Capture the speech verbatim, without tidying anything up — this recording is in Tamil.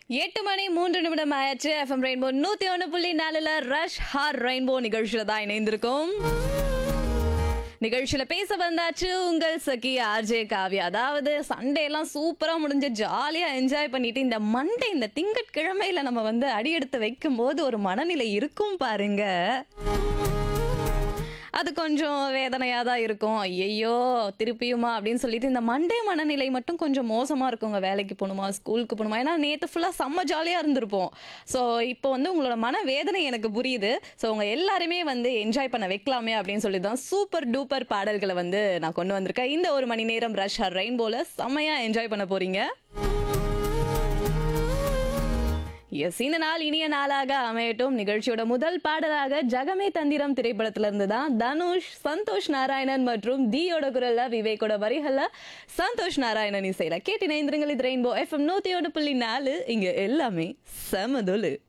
எட்டு மணி மூன்று நிமிடம் ஆயாச்சு. எஃப்எம் ரெயின்போ நூத்தி ஒன்று புள்ளி நாலுல ரஷ் ஹார் ரெயின்போ நிகழ்ச்சியில தான் இணைந்திருக்கும். நிகழ்ச்சியில பேச வந்தாச்சு உங்கள் சகி ஆர்ஜே காவ்யா. அதாவது சண்டே எல்லாம் சூப்பரா முடிஞ்சு ஜாலியா என்ஜாய் பண்ணிட்டு இந்த மண்டே இந்த திங்கட்கிழமையில நம்ம வந்து அடியெடுத்து வைக்கும் போது ஒரு மனநிலை இருக்கும் பாருங்க. அது கொஞ்சம் வேதனையாக தான் இருக்கும். ஐயையோ திருப்பியுமா அப்படின்னு சொல்லிட்டு இந்த மண்டே மனநிலை மட்டும் கொஞ்சம் மோசமாக இருக்குங்க. வேலைக்கு போகணுமா, ஸ்கூலுக்கு போகணுமா, ஏன்னா நேற்று ஃபுல்லாக செம்ம ஜாலியாக இருந்திருப்போம். ஸோ இப்போ வந்து உங்களோட மன வேதனை எனக்கு புரியுது. ஸோ உங்கள் எல்லாருமே வந்து என்ஜாய் பண்ண வைக்கலாமே அப்படின்னு சொல்லி தான் சூப்பர் டூப்பர் பாடல்களை வந்து நான் கொண்டு வந்திருக்கேன். இந்த ஒரு மணி நேரம் ரஷ் ஹார் ரெயின்போல செம்மையாக என்ஜாய் பண்ண போறீங்க. எஸ், இந்த நாள் இனிய நாளாக அமையட்டும். நிகழ்ச்சியோட முதல் பாடலாக ஜகமே தந்திரம் திரைப்படத்துல இருந்து தான் தனுஷ், சந்தோஷ் நாராயணன் மற்றும் தீயோட குரல்ல விவேக்கோட வரிகள்ல சந்தோஷ் நாராயணன் இசையில கேட்டு இணைந்திருங்கள். இது ரெயின்போ எஃப்எம் நூத்தி ஒன்று புள்ளி நாலு. இங்க எல்லாமே சமதுலு.